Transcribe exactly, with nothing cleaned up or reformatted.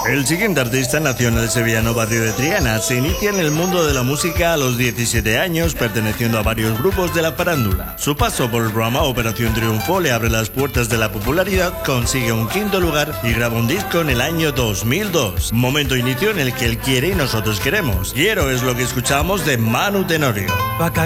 El siguiente artista nació en el sevillano barrio de Triana. Se inicia en el mundo de la música a los diecisiete años, perteneciendo a varios grupos de la farándula. Su paso por el programa Operación Triunfo le abre las puertas de la popularidad, consigue un quinto lugar y graba un disco en el año dos mil dos. Momento inicio en el que él quiere y nosotros queremos. Quiero es lo que escuchamos de Manu Tenorio.